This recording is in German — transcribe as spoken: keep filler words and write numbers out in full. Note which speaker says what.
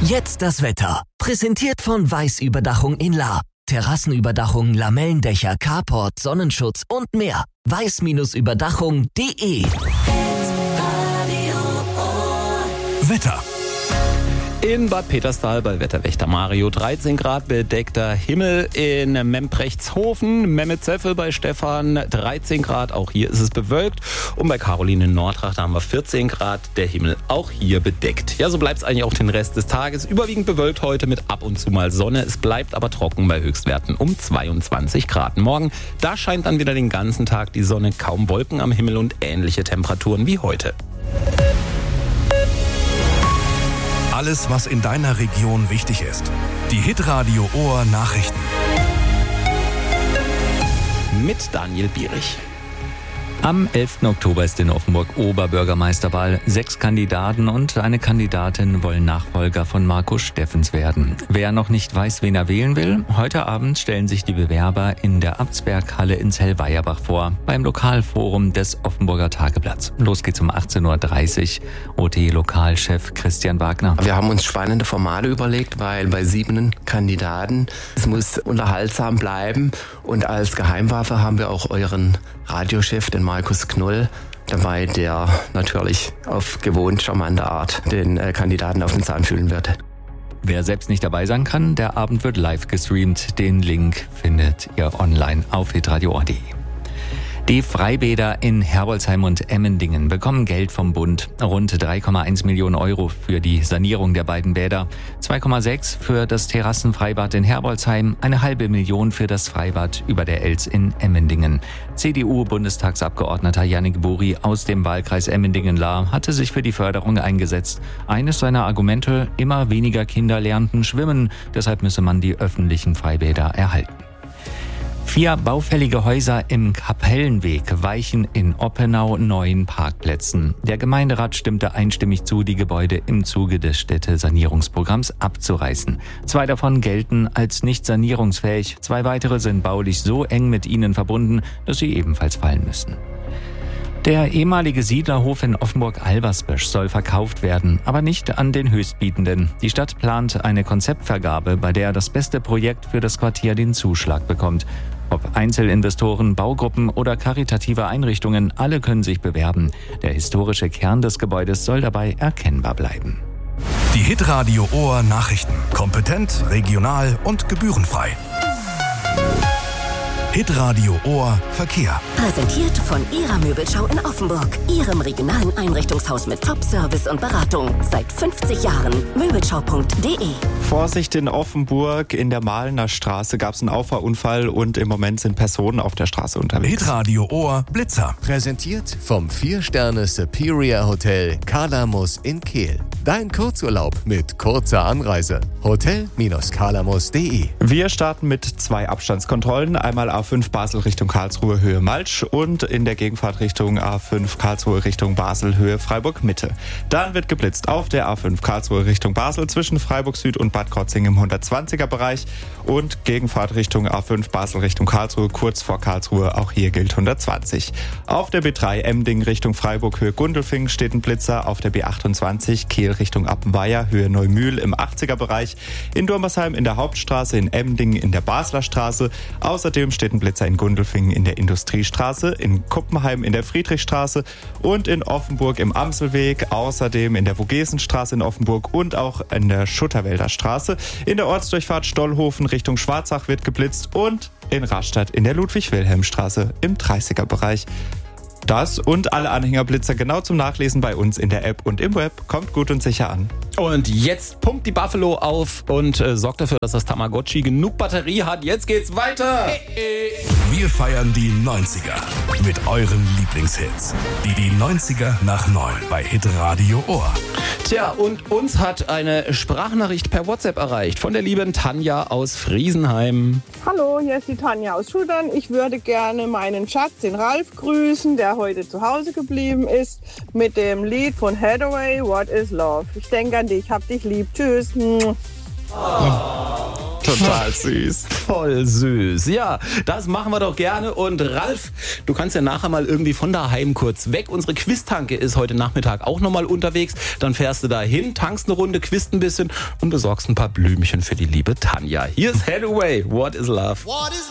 Speaker 1: Jetzt das Wetter. Präsentiert von Weiß-Überdachung in Lahr. Terrassenüberdachung, Lamellendächer, Carport, Sonnenschutz und mehr. weiß-überdachung punkt de.
Speaker 2: Wetter.
Speaker 3: In Bad Peterstal bei Wetterwächter Mario dreizehn Grad bedeckter Himmel, in Memprechtshofen, Memmezöffel bei Stefan dreizehn Grad, auch hier ist es bewölkt, und bei Caroline in Nordrach, da haben wir vierzehn Grad, der Himmel auch hier bedeckt. Ja, so bleibt es eigentlich auch den Rest des Tages, überwiegend bewölkt heute mit ab und zu mal Sonne, es bleibt aber trocken bei Höchstwerten um zweiundzwanzig Grad. Morgen, da scheint dann wieder den ganzen Tag die Sonne, kaum Wolken am Himmel und ähnliche Temperaturen wie heute.
Speaker 2: Alles, was in deiner Region wichtig ist. Die Hitradio Ohr Nachrichten.
Speaker 3: Mit Daniel Bierich.
Speaker 4: Am elften Oktober ist in Offenburg Oberbürgermeisterwahl. Sechs Kandidaten und eine Kandidatin wollen Nachfolger von Markus Steffens werden. Wer noch nicht weiß, wen er wählen will, heute Abend stellen sich die Bewerber in der Abtsberghalle in Zellweierbach vor, beim Lokalforum des Offenburger Tageblatts. Los geht's um achtzehn Uhr dreißig. O T-Lokalchef Christian Wagner.
Speaker 5: Wir haben uns spannende Formate überlegt, weil bei sieben Kandidaten, es muss unterhaltsam bleiben, und als Geheimwaffe haben wir auch euren Radiochef, den Markus Knoll, dabei, der natürlich auf gewohnt charmante Art den äh, Kandidaten auf den Zahn fühlen wird.
Speaker 4: Wer selbst nicht dabei sein kann, der Abend wird live gestreamt. Den Link findet ihr online auf hitradio punkt de. Die Freibäder in Herbolzheim und Emmendingen bekommen Geld vom Bund. Rund drei Komma eins Millionen Euro für die Sanierung der beiden Bäder, zwei Komma sechs für das Terrassenfreibad in Herbolzheim, eine halbe Million für das Freibad über der Elz in Emmendingen. C D U-Bundestagsabgeordneter Yannick Buri aus dem Wahlkreis Emmendingen-Lahr hatte sich für die Förderung eingesetzt. Eines seiner Argumente: immer weniger Kinder lernten schwimmen, deshalb müsse man die öffentlichen Freibäder erhalten. Vier baufällige Häuser im Kapellenweg weichen in Oppenau neuen Parkplätzen. Der Gemeinderat stimmte einstimmig zu, die Gebäude im Zuge des Städtesanierungsprogramms abzureißen. Zwei davon gelten als nicht sanierungsfähig, zwei weitere sind baulich so eng mit ihnen verbunden, dass sie ebenfalls fallen müssen. Der ehemalige Siedlerhof in Offenburg-Albersbösch soll verkauft werden, aber nicht an den Höchstbietenden. Die Stadt plant eine Konzeptvergabe, bei der das beste Projekt für das Quartier den Zuschlag bekommt. Ob Einzelinvestoren, Baugruppen oder karitative Einrichtungen, alle können sich bewerben. Der historische Kern des Gebäudes soll dabei erkennbar bleiben.
Speaker 2: Die Hitradio Ohr Nachrichten. Kompetent, regional und gebührenfrei. Hitradio Ohr Verkehr.
Speaker 6: Präsentiert von Ihrer Möbelschau in Offenburg. Ihrem regionalen Einrichtungshaus mit Top-Service und Beratung. Seit fünfzig Jahren. Möbelschau punkt de.
Speaker 7: Vorsicht in Offenburg, in der Mahlener Straße gab es einen Auffahrunfall und im Moment sind Personen auf der Straße unterwegs.
Speaker 2: Hitradio Ohr Blitzer.
Speaker 8: Präsentiert vom vier Sterne Superior Hotel Kalamus in Kehl. Dein Kurzurlaub mit kurzer Anreise. hotel Bindestrich kalamus punkt de.
Speaker 7: Wir starten mit zwei Abstandskontrollen. Einmal A fünf Basel Richtung Karlsruhe Höhe Malsch und in der Gegenfahrt Richtung A fünf Karlsruhe Richtung Basel Höhe Freiburg Mitte. Dann wird geblitzt auf der A fünf Karlsruhe Richtung Basel zwischen Freiburg Süd und Bad Krotzing im hundertzwanziger Bereich und Gegenfahrt Richtung A fünf Basel Richtung Karlsruhe kurz vor Karlsruhe, auch hier gilt hundertzwanzig. Auf der B drei Emding Richtung Freiburg Höhe Gundelfing steht ein Blitzer, auf der B achtundzwanzig Kehl Richtung Appenweier Höhe Neumühl im achtziger Bereich, in Durmersheim in der Hauptstraße, in Emding in der Basler Straße, außerdem steht ein Blitzer in Gundelfingen in der Industriestraße, in Kuppenheim in der Friedrichstraße und in Offenburg im Amselweg, außerdem in der Vogesenstraße in Offenburg und auch in der Schutterwälder Straße. In der Ortsdurchfahrt Stollhofen Richtung Schwarzach wird geblitzt und in Rastatt in der Ludwig-Wilhelm-Straße im dreißiger Bereich. Das und alle Anhängerblitzer genau zum Nachlesen bei uns in der App und im Web. Kommt gut und sicher an.
Speaker 3: Und jetzt pumpt die Buffalo auf und äh, sorgt dafür, dass das Tamagotchi genug Batterie hat. Jetzt geht's weiter.
Speaker 2: Wir feiern die neunziger mit euren Lieblingshits. Die, die neunziger nach neun bei Hitradio Ohr.
Speaker 3: Tja, und uns hat eine Sprachnachricht per WhatsApp erreicht von der lieben Tanja aus Friesenheim.
Speaker 9: Hallo, hier ist die Tanja aus Schudern. Ich würde gerne meinen Schatz, den Ralf, grüßen, der heute zu Hause geblieben ist, mit dem Lied von Hathaway, What is Love. Ich denke an dich, hab dich lieb. Tschüss.
Speaker 3: Oh.
Speaker 7: Total süß.
Speaker 3: Voll süß. Ja, das machen wir doch gerne. Und Ralf, du kannst ja nachher mal irgendwie von daheim kurz weg. Unsere Quiztanke ist heute Nachmittag auch nochmal unterwegs. Dann fährst du da hin, tankst eine Runde, quizst ein bisschen und besorgst ein paar Blümchen für die liebe Tanja. Hier ist Hathaway. What is Love?
Speaker 10: What is